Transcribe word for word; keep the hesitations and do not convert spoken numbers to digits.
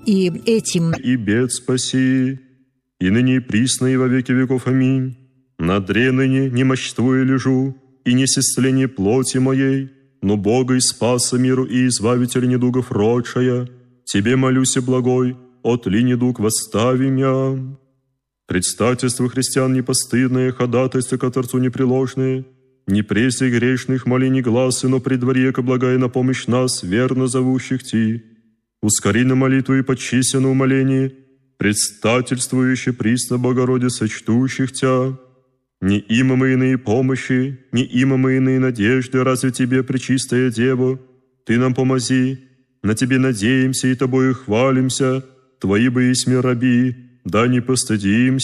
И этим и бед спаси, и ныне и присно и во веки веков. Аминь. На дре ныне немощствуя лежу, и не сестление плоти моей, но Бога и Спаса миру и Избавителя недугов родшая, Тебе молюся, благой, отли недуг восстави мя. Предстательство христиан непостыдное, ходатайство к Отцу непреложное, не пресей грешных моли не гласы, но при дворе, ко благая на помощь нас, верно зовущих Ти. Ускори на молитву и подчися на умоление, предстательствующе присно Богородице чтущих Тя. Не има мы иные помощи, не има мы иные надежды, разве Тебе, пречистая Дева, Ты нам помози, на Тебе надеемся и Тобою хвалимся, Твои бы есть раби, да не постыдимся.